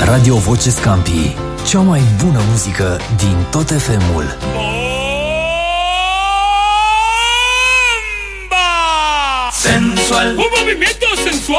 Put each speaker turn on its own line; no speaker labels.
Radio Voce Scampii, cea mai bună muzică din tot FM-ul.
Sensual.
Un movimiento sensual.